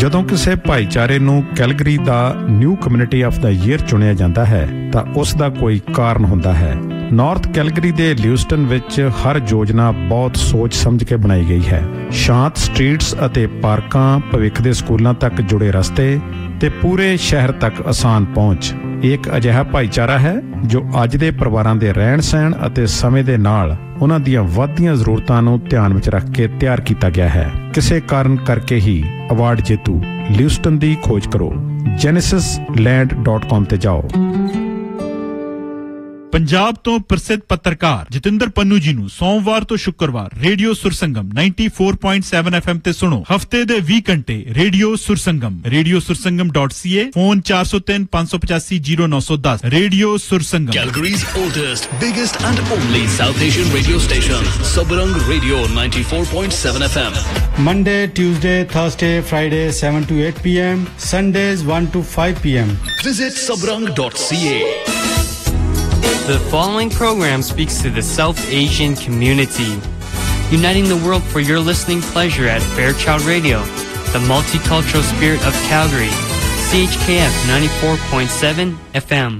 ਜਦੋਂ ਕਿਸੇ ਭਾਈਚਾਰੇ ਨੂੰ Calgary the new community of the year ਚੁਣਿਆ ਜਾਂਦਾ ਹੈ ਤਾਂ ਉਸ ਦਾ ਕੋਈ ਕਾਰਨ ਹੁੰਦਾ ਹੈ। ਨਾਰਥ ਕੈਲਗਰੀ ਦੇ ਲਿਊਸਟਨ ਵਿੱਚ ਹਰ ਯੋਜਨਾ ਬਹੁਤ ਸੋਚ ਸਮਝ ਕੇ ਬਣਾਈ ਗਈ ਹੈ। ਸ਼ਾਂਤ ਸਟਰੀਟਸ ਅਤੇ ਪਾਰਕਾਂ, ਭਵਿੱਖ ਦੇ ਸਕੂਲਾਂ ਤੱਕ ਜੁੜੇ ਰਸਤੇ ਤੇ ਪੂਰੇ ਸ਼ਹਿਰ ਤੱਕ ਆਸਾਨ ਪਹੁੰਚ। ਇਹ ਇੱਕ ਅਜਿਹਾ ਭਾਈਚਾਰਾ ਹੈ ਜੋ ਅੱਜ ਦੇ ਪਰਿਵਾਰਾਂ ਦੇ ਰਹਿਣ ਸਹਿਣ ਅਤੇ ਸਮੇਂ ਦੇ ਨਾਲ ਉਹਨਾਂ ਦੀਆਂ ਵੱਧਦੀਆਂ ਜ਼ਰੂਰਤਾਂ ਨੂੰ ਧਿਆਨ ਵਿੱਚ ਰੱਖ ਕੇ ਤਿਆਰ ਕੀਤਾ ਗਿਆ ਹੈ। ਕਿਸੇ ਕਾਰਨ ਕਰਕੇ ਹੀ ਅਵਾਰਡ ਜੇਤੂ ਲਿਊਸਟਨ ਦੀ ਖੋਜ ਕਰੋ। genesisland.com ਤੇ ਜਾਓ। ਪੰਜਾਬ ਤੋਂ ਪ੍ਰਸਿੱਧ ਪੱਤਰਕਾਰ ਜਤਿੰਦਰ ਪੰਨੂ ਜੀ ਨੂੰ ਸੋਮਵਾਰ ਤੋਂ ਸ਼ੁੱਕਰਵਾਰ ਰੇਡੀਓ ਸੁਰਸੰਗਮ 94.7 FM ਤੇ ਸੁਣੋ। ਹਫਤੇ ਦੇ 20 ਘੰਟੇ radio ਸੁਰਸੰਗਮ। radiosursangam.ca, phone 4035850910। Radio ਸੁਰਸੰਗਮ, Calgary's oldest, biggest and only South Asian radio station, Sabarang Radio 94.7 FM. Monday, Tuesday, Thursday, Friday 7 to 8 p.m. Sundays 1 to 5 p.m. Visit sabarang.ca. The following program speaks to the South Asian community, uniting the world for your listening pleasure at Fairchild Radio, the multicultural spirit of Calgary, CHKF 94.7 FM.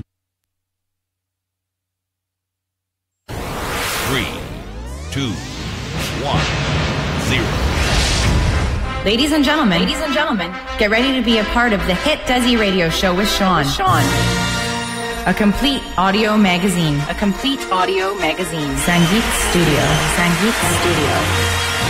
3, 2, 1, 0. Ladies and gentlemen, get ready to be a part of the hit Desi Radio Show with Sean. A complete audio magazine. Sangeet Studio.